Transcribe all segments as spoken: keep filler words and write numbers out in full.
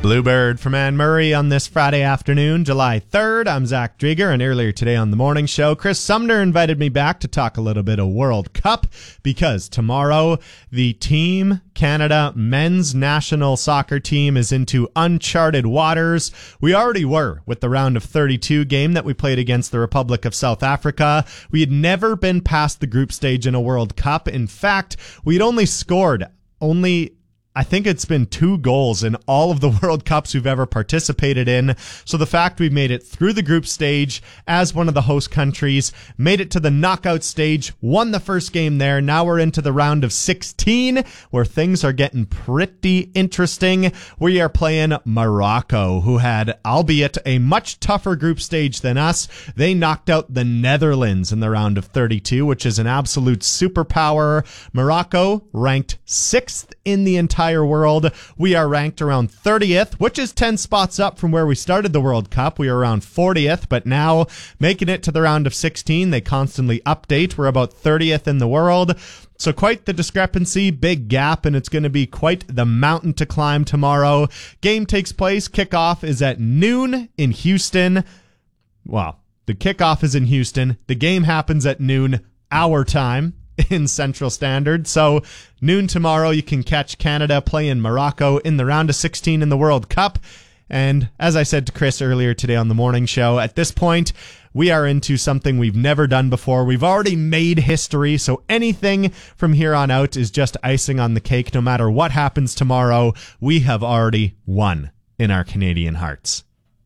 Bluebird from Anne Murray on this Friday afternoon, July third. I'm Zach Drieger, and earlier today on the morning show, Chris Sumner invited me back to talk a little bit of World Cup because tomorrow the Team Canada men's national soccer team is into uncharted waters. We already were with the round of thirty-two game that we played against the Republic of South Africa. We had never been past the group stage in a World Cup. In fact, we'd only scored only I think it's been two goals in all of the World Cups we've ever participated in. So the fact we've made it through the group stage as one of the host countries, made it to the knockout stage, won the first game there. Now we're into the round of sixteen where things are getting pretty interesting. We are playing Morocco, who had, albeit a much tougher group stage than us. They knocked out the Netherlands in the round of thirty-two, which is an absolute superpower. Morocco ranked sixth in the entire world. We are ranked around thirtieth, which is ten spots up from where we started the World Cup. We are around fortieth, but now making it to the round of sixteen, they constantly update. We're about thirtieth in the world. So quite the discrepancy, big gap, and it's going to be quite the mountain to climb tomorrow. Game takes place. Kickoff is at noon in Houston. Well, the kickoff is in Houston. The game happens at noon our time in Central Standard. So noon tomorrow, you can catch Canada playing Morocco in the round of sixteen in the World Cup. And as I said to Chris earlier today on the morning show, at this point, we are into something we've never done before. We've already made history, so anything from here on out is just icing on the cake. No matter what happens tomorrow, we have already won in our Canadian hearts.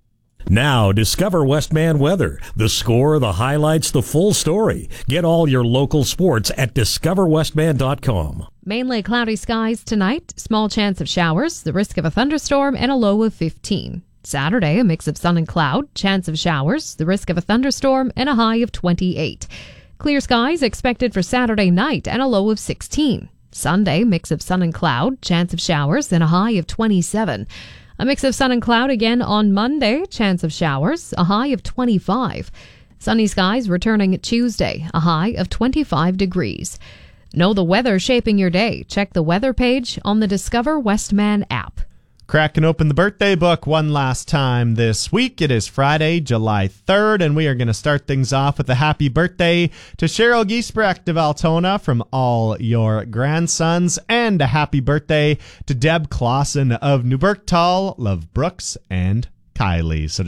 Now, discover Westman Weather. The score, the highlights, the full story. Get all your local sports at discover westman dot com. Mainly cloudy skies tonight. Small chance of showers. The risk of a thunderstorm and a low of fifteen. Saturday, a mix of sun and cloud. Chance of showers. The risk of a thunderstorm and a high of twenty-eight. Clear skies expected for Saturday night and a low of sixteen. Sunday, mix of sun and cloud. Chance of showers and a high of twenty-seven. A mix of sun and cloud again on Monday, chance of showers, a high of twenty-five. Sunny skies returning Tuesday, a high of twenty-five degrees. Know the weather shaping your day. Check the weather page on the Discover Westman app. Cracking open the birthday book one last time this week. It is Friday, July third, and we are going to start things off with a happy birthday to Cheryl Giesbrecht of Altona from all your grandsons, and a happy birthday to Deb Clausen of New Bergtal, Love Brooks, and Kylie. So